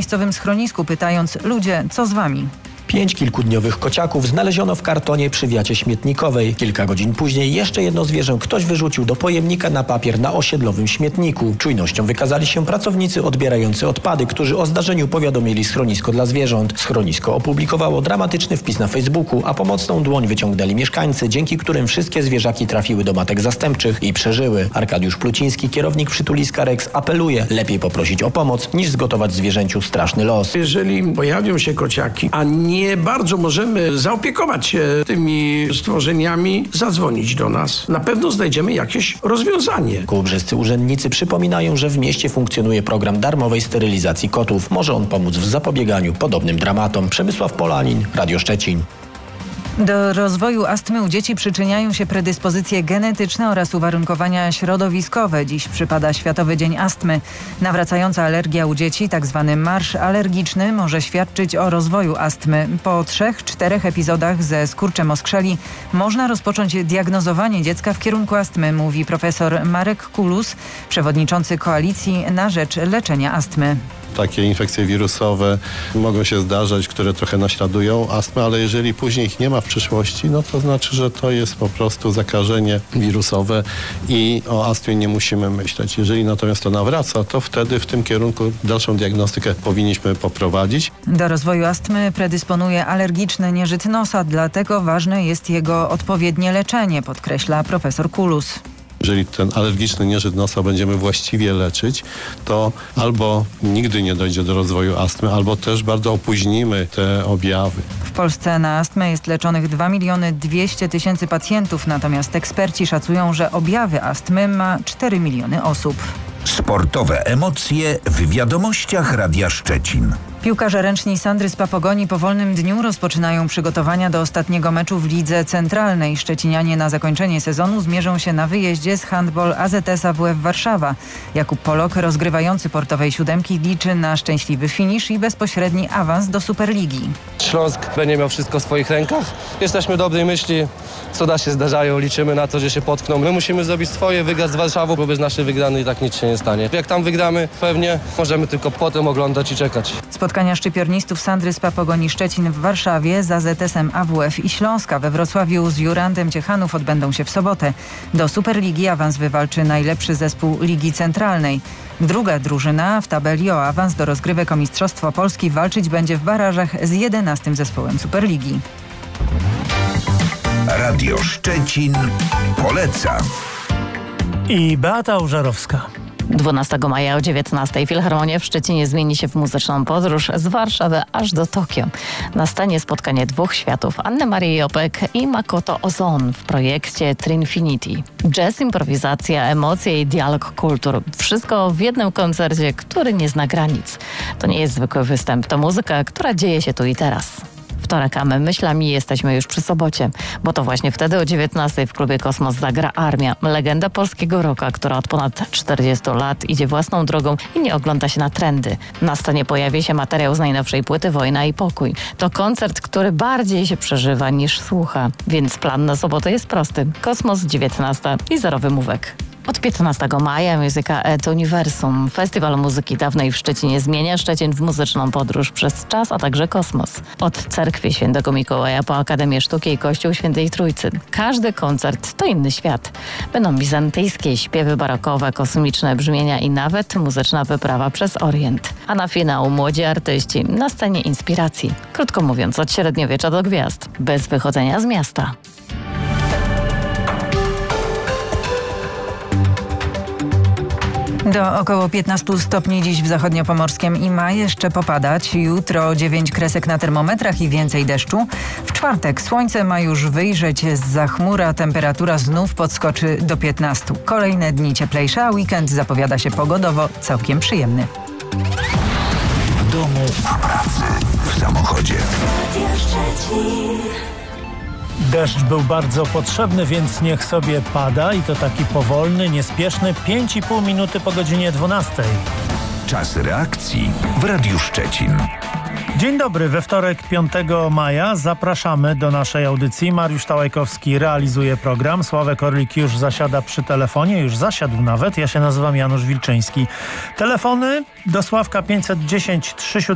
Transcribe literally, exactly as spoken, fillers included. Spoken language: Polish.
miejscowym schronisku, pytając: ludzie, co z wami? Pięć kilkudniowych kociaków znaleziono w kartonie przy wiacie śmietnikowej. Kilka godzin później jeszcze jedno zwierzę ktoś wyrzucił do pojemnika na papier na osiedlowym śmietniku. Czujnością wykazali się pracownicy odbierający odpady, którzy o zdarzeniu powiadomili schronisko dla zwierząt. Schronisko opublikowało dramatyczny wpis na Facebooku, a pomocną dłoń wyciągnęli mieszkańcy, dzięki którym wszystkie zwierzaki trafiły do matek zastępczych i przeżyły. Arkadiusz Pluciński, kierownik przytuliska Rex, apeluje: lepiej poprosić o pomoc, niż zgotować zwierzęciu straszny los. Jeżeli pojawią się kociaki, a nie Nie bardzo możemy zaopiekować się tymi stworzeniami, zadzwonić do nas. Na pewno znajdziemy jakieś rozwiązanie. Kołobrzescy urzędnicy przypominają, że w mieście funkcjonuje program darmowej sterylizacji kotów. Może on pomóc w zapobieganiu podobnym dramatom. Przemysław Polanin, Radio Szczecin. Do rozwoju astmy u dzieci przyczyniają się predyspozycje genetyczne oraz uwarunkowania środowiskowe. Dziś przypada Światowy Dzień Astmy. Nawracająca alergia u dzieci, tzw. marsz alergiczny, może świadczyć o rozwoju astmy. Po trzech, czterech epizodach ze skurczem oskrzeli można rozpocząć diagnozowanie dziecka w kierunku astmy, mówi profesor Marek Kulus, przewodniczący Koalicji na rzecz leczenia astmy. Takie infekcje wirusowe mogą się zdarzać, które trochę naśladują astmę, ale jeżeli później ich nie ma w przyszłości, no to znaczy, że to jest po prostu zakażenie wirusowe i o astmie nie musimy myśleć. Jeżeli natomiast to nawraca, to wtedy w tym kierunku dalszą diagnostykę powinniśmy poprowadzić. Do rozwoju astmy predysponuje alergiczny nieżyt nosa, dlatego ważne jest jego odpowiednie leczenie, podkreśla profesor Kulus. Jeżeli ten alergiczny nieżyt nosa będziemy właściwie leczyć, to albo nigdy nie dojdzie do rozwoju astmy, albo też bardzo opóźnimy te objawy. W Polsce na astmę jest leczonych dwa miliony dwieście tysięcy pacjentów, natomiast eksperci szacują, że objawy astmy ma cztery miliony osób. Sportowe emocje w wiadomościach Radia Szczecin. Piłkarze ręczni Sandry z Papogoni po wolnym dniu rozpoczynają przygotowania do ostatniego meczu w Lidze Centralnej. Szczecinianie na zakończenie sezonu zmierzą się na wyjeździe z handball A Z S A W F Warszawa. Jakub Polok, rozgrywający portowej siódemki, liczy na szczęśliwy finisz i bezpośredni awans do Superligi. Śląsk będzie miał wszystko w swoich rękach. Jesteśmy dobrej myśli, cuda się zdarzają, liczymy na to, że się potkną. My musimy zrobić swoje, wygrać z Warszawą, bo bez naszej wygranej i tak nic się nie stanie. Jak tam wygramy, pewnie możemy tylko potem oglądać i czekać. Spotkania szczypiornistów Sandry z Papogoni Szczecin w Warszawie, z A Z S em A W F i Śląska we Wrocławiu z Jurandem Ciechanów odbędą się w sobotę. Do Superligi awans wywalczy najlepszy zespół Ligi Centralnej. Druga drużyna w tabeli o awans do rozgrywek o Mistrzostwo Polski walczyć będzie w barażach z jedenastym zespołem Superligi. Radio Szczecin poleca. I Beata Użarowska. dwunastego maja o dziewiętnastej Filharmonia w Szczecinie zmieni się w muzyczną podróż z Warszawy aż do Tokio. Nastanie spotkanie dwóch światów, Anny Marii Jopek i Makoto Ozon w projekcie Trinfinity. Jazz, improwizacja, emocje i dialog kultur. Wszystko w jednym koncercie, który nie zna granic. To nie jest zwykły występ, to muzyka, która dzieje się tu i teraz. Wtorek, a my myślami jesteśmy już przy sobocie, bo to właśnie wtedy o dziewiętnastej w klubie Kosmos zagra Armia, legenda polskiego rocka, która od ponad czterdziestu lat idzie własną drogą i nie ogląda się na trendy. Na scenie pojawi się materiał z najnowszej płyty Wojna i pokój. To koncert, który bardziej się przeżywa niż słucha, więc plan na sobotę jest prosty. Kosmos, dziewiętnasta i zero wymówek. Od piętnastego maja Muzyka et Uniwersum. Festiwal muzyki dawnej w Szczecinie zmienia Szczecin w muzyczną podróż przez czas, a także kosmos. Od Cerkwi Świętego Mikołaja po Akademię Sztuki i Kościół Świętej Trójcy. Każdy koncert to inny świat. Będą bizantyjskie śpiewy barokowe, kosmiczne brzmienia i nawet muzyczna wyprawa przez Orient. A na finał młodzi artyści na scenie inspiracji. Krótko mówiąc, od średniowiecza do gwiazd. Bez wychodzenia z miasta. Do około piętnastu stopni dziś w zachodniopomorskiem i ma jeszcze popadać. Jutro dziewięć kresek na termometrach i więcej deszczu. W czwartek słońce ma już wyjrzeć zza chmur, a temperatura znów podskoczy do piętnastu. Kolejne dni cieplejsze, a weekend zapowiada się pogodowo całkiem przyjemny. W domu, w pracy, w samochodzie. Deszcz był bardzo potrzebny, więc niech sobie pada i to taki powolny, niespieszny, pięć i pół minuty po godzinie dwunastej. Czas reakcji w Radiu Szczecin. Dzień dobry, we wtorek piątego maja zapraszamy do naszej audycji. Mariusz Tałajkowski realizuje program, Sławek Orlik już zasiada przy telefonie, już zasiadł nawet. Ja się nazywam Janusz Wilczyński. Telefony do Sławka pięćset dziesięć trzy